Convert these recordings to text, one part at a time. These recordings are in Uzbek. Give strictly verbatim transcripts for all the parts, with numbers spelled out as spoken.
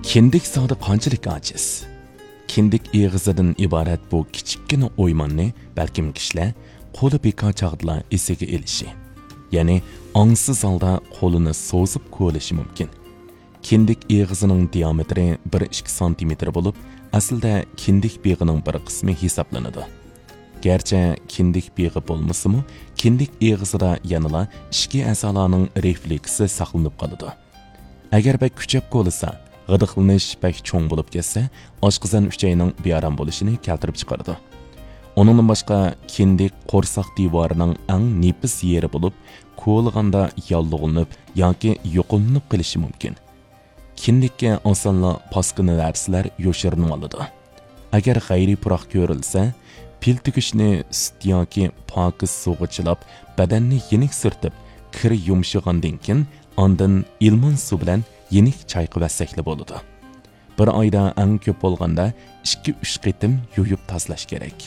kindik sog'da qanchalik ojiz. Kindik eg'izidan iborat bu kichikkina o'ymonni balkim kishilar qo'li bekor chog'da esiga elishi, ya'ni ongsiz holda qo'lini so'zib ko'lishi mumkin. Kindik eg'izining diametri bir ikki santimetr bo'lib, aslida kindik beg'ining bir qismi hisoblanadi. Gerçi kindik beg'i bo'lmasa-mu, kindik eg'izida yanala ichki a'zolarning refleksi saqlanib qoladi. Agar bak kuchab qo'lisa, g'idiqlanish bak cho'ng bo'lib ketsa, oshqozon uchayining bearam bo'lishini keltirib chiqaradi. Onundan boshqa kindik qo'rsoq devorining eng nefis yeri bo'lib, ko'lganda yollig'inib yoki yo'qolinib qolishi mumkin. Kindikka osonla paskini narsalar yo'shirinib oladi. Agar g'ayri puroq ko'rilsa, pil tugishni sut yoki pokiz suvga chilab, badanni yenik surtib, kir yumshigandan keyin ondan ilmon suv bilan yenik chayqaversak bo'ladi. Bir oyda eng ko'p bo'lganda ikki uch qitim yuvib tozalash kerak.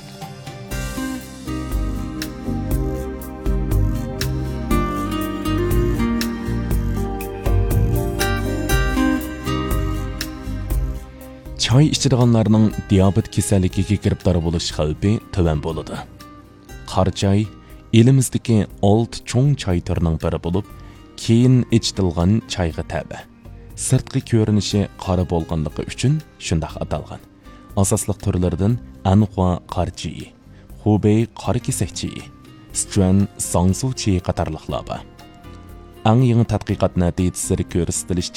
Çay içidiganlarning diabet kasalligiga giribdor bo'lish xavfi tuvan bo'ladi. Qora choy elimizdagi olti cho'ng choy turining biri bo'lib, keyin ichitilgan choyga tabi. Sirtqi ko'rinishi qora bo'lganligi uchun shunday atalgan. Asosliq turlaridan Anhua qora choyi, Hubei qora kesak choyi, Sichuan Sangsu choyi qatorliqlar bor. Eng yangi tadqiqot natijasi ko'rsatilishicha